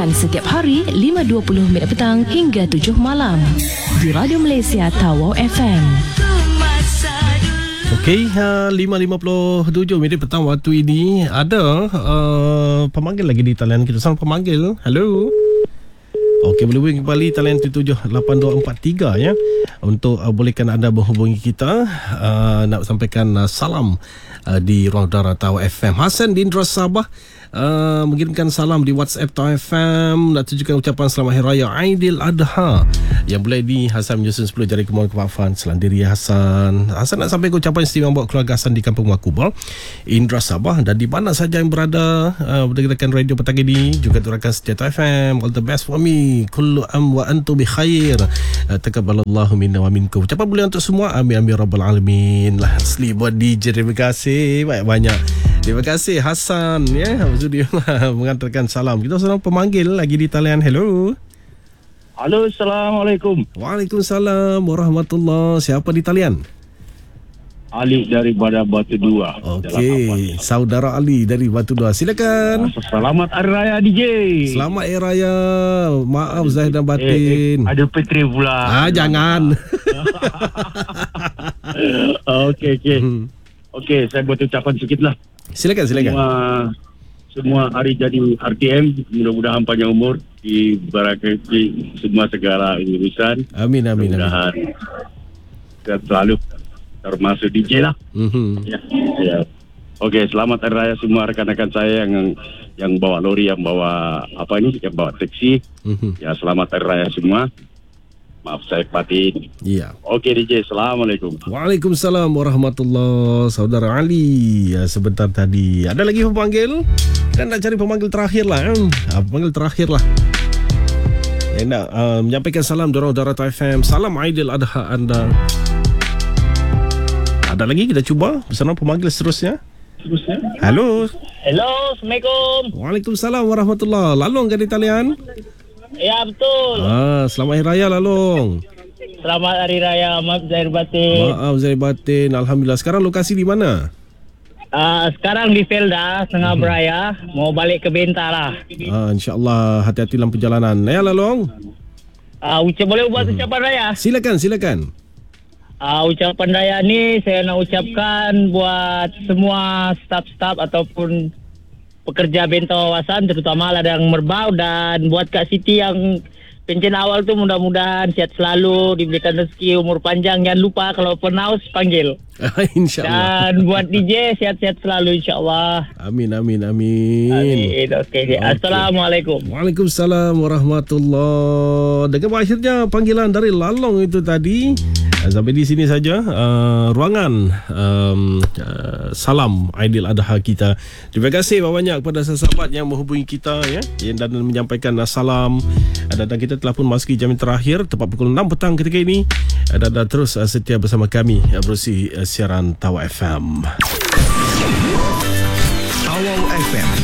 disiarkan setiap hari 5.20 minit petang hingga 7 malam di Radio Malaysia Tawau FM. Okey, 5.57 minit petang waktu ini. Ada pemanggil lagi di talian kita. Sang pemanggil, hello. Okey, boleh hubungi kembali talian 778243 ya, untuk bolehkan anda menghubungi kita, nak sampaikan salam di ruang udara Tawau FM. Hasan di Indra Sabah mengirimkan salam di WhatsApp Tawau FM, nak tunjukkan ucapan selamat Hari Raya Aidil Adha yang boleh di Hasan menyusun 10 jari kemauan kemaafan. Selamat diri Hasan. Hasan nak sampaikan ucapan istimewa buat keluarga Hasan di Kampung Makubal, Indra Sabah, dan di mana saja yang berada mendengarkan radio petang ini. Juga turakan setia Tawau FM. All the best for me. Kullu am wa antum bi khair. Taqabbalallahu minna wa minkum. Ucapan boleh untuk semua. Amin amin rabbal alamin. Lah asli buat DJ. Terima kasih banyak. Terima kasih Hasan ya. Dia mengantarkan salam. Kita seorang pemanggil lagi di talian. Hello. Halo, Assalamualaikum. Waalaikumsalam warahmatullahi. Siapa di talian? Ali dari Batu Dua. Okey, saudara Ali dari Batu Dua. Silakan. Selamat Hari Raya DJ. Selamat Hari Raya. Maaf zahir dan batin. Ada Petri pula. Jangan. Okey. Okey, saya buat ucapan sikit lah. Silakan. Semua hari jadi RTM, mudah-mudahan panjang umur, diberkati semua segala urusan. Amin. Mudah-mudahan sehat selalu, termasuk DJ lah. Ya. Okey, selamat Hari Raya semua rekan-rekan saya yang bawa lori, yang bawa yang bawa taksi. Ya, selamat Hari Raya semua. Maaf saya batin. Ya. Okey DJ, Assalamualaikum. Waalaikumsalam warahmatullahi. Saudara Ali ya, sebentar tadi. Ada lagi pemanggil? Kita nak cari pemanggil terakhir lah. Pemanggil terakhir lah. Nak menyampaikan salam dari udara Tawau FM. Salam Aidil Adha anda. Ada lagi, kita cuba bersama pemanggil seterusnya. Halo. Assalamualaikum. Waalaikumsalam warahmatullahi. Lalong ke di talian? Ya, betul. Selamat Hari Raya Lalong. Selamat Hari Raya. Maaf zahir batin. Maaf zahir batin. Alhamdulillah. Sekarang lokasi di mana? Sekarang di Felda, tengah beraya. Mau balik ke Benta lah. InsyaAllah hati-hati dalam perjalanan. Ya Lalong. Boleh buat ucapan raya? Silakan. Ucapan raya ni saya nak ucapkan buat semua staf-staf ataupun pekerja Benta Wawasan, terutama ladang Merbau, dan buat Kak Siti yang pencen awal tu mudah-mudahan sihat selalu, diberikan rezeki, umur panjang. Jangan lupa kalau penaus panggil. InsyaAllah. Dan buat DJ sihat-sihat selalu insyaAllah. Amin. Okey. Assalamualaikum. Waalaikumsalam warahmatullahi. Dengan berakhirnya panggilan dari Lalong itu tadi, sampai di sini saja ruangan salam Aidil Adha kita. Terima kasih banyak kepada sahabat yang menghubungi kita ya, dan menyampaikan salam. Dan kita telah pun masuki jam terakhir tepat pukul 6 petang ketika ini. Dan terus setia bersama kami berusi siaran Tawau FM. Tawau FM